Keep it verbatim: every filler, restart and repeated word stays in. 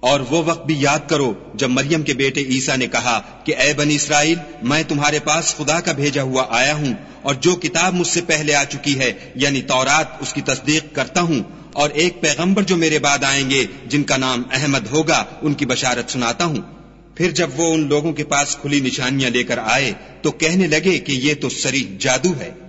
और वो वक्त भी याद करो जब मरियम के बेटे ईसा ने कहा कि ऐ बनी इसराइल, मैं तुम्हारे पास खुदा का भेजा हुआ आया हूं और जो किताब मुझसे पहले आ चुकी है यानी तौरात, उसकी तस्दीक करता हूं और एक पैगंबर जो मेरे बाद आएंगे जिनका नाम अहमद होगा, उनकी बशारत सुनाता हूं। फिर जब वो उन लोगों के पास खुली निशानियां लेकर आए तो कहने लगे कि ये तो सरीह जादू है।